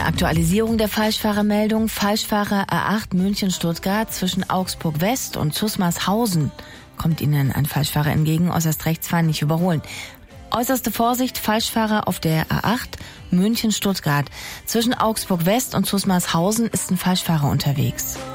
Eine Aktualisierung der Falschfahrermeldung. Falschfahrer A8 München-Stuttgart zwischen Augsburg West und Zusmarshausen. Kommt Ihnen ein Falschfahrer entgegen, äußerst rechts fahren, nicht überholen. Äußerste Vorsicht, Falschfahrer auf der A8 München-Stuttgart. Zwischen Augsburg West und Zusmarshausen ist ein Falschfahrer unterwegs.